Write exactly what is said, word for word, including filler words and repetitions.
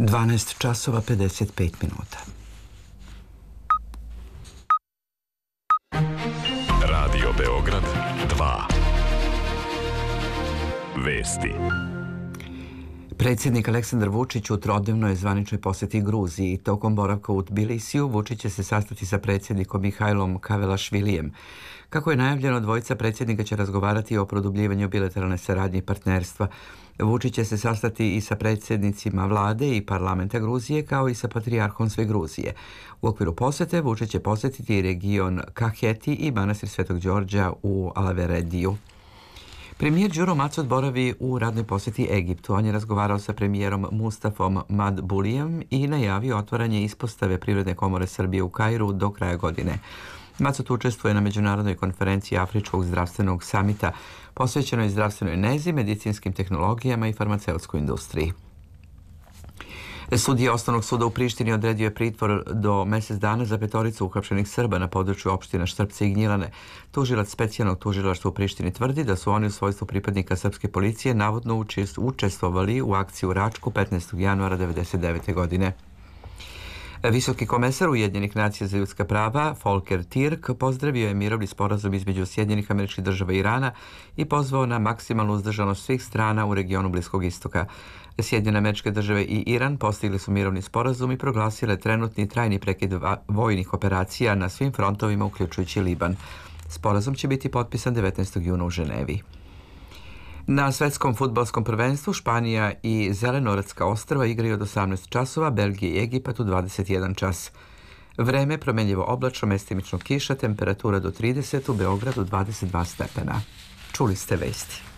dvanaest časova pedeset pet minuta. Radio Beograd dva. Vesti. Predsjednik Aleksandar Vučić u trodnevnoj zvaničnoj posjeti Gruziji. Tokom boravka u Tbilisiju Vučić će se sastati sa predsjednikom Mihajlom Kavelašvilijem. Kako je najavljeno, dvojica predsjednika će razgovarati o produbljivanju bilateralne saradnje i partnerstva. Vučić će se sastati i sa predsjednicima vlade i parlamenta Gruzije, kao i sa patrijarhom sve Gruzije. U okviru posjete Vučić će posjetiti i region Kaheti i manastir Svetog Đorđa u Alaverediju. Premijer Đuro Macot boravi u radnoj posjeti Egiptu. On je razgovarao sa premijerom Mustafom Madbulijem i najavio otvaranje ispostave Privredne komore Srbije u Kairu do kraja godine. Macot učestvuje na međunarodnoj konferenciji Afričkog zdravstvenog samita posvećenoj zdravstvenoj nezi, medicinskim tehnologijama i farmaceutskoj industriji. Sudija Osnovnog suda u Prištini odredio je pritvor do mjesec dana za petoricu uhapšenih Srba na području opština Štrpce i Gnjilane. Tužilac specijalnog tužilaštva u Prištini tvrdi da su oni u svojstvu pripadnika srpske policije navodno učestvovali u akciji u Račku petnaestog januara devedeset devete. godine. Visoki komesar Ujedinjenih nacija za ljudska prava Volker Türk pozdravio je mirovni sporazum između Sjedinjenih Američkih Država i Irana i pozvao na maksimalnu uzdržanost svih strana u regionu Bliskog istoka. Sjedinjene Američke Države i Iran postigli su mirovni sporazum i proglasile trenutni trajni prekid vojnih operacija na svim frontovima, uključujući Liban. Sporazum će biti potpisan devetnaestog juna u Ženevi. Na svetskom fudbalskom prvenstvu Španija i Zelenoratska ostrva igraju od osamnaest časova, Belgija i Egipat u dvadeset jedan čas. Vreme promenljivo oblačno, mestimično kiša, temperatura do trideset, u Beogradu dvadeset dva stepena. Čuli ste vesti.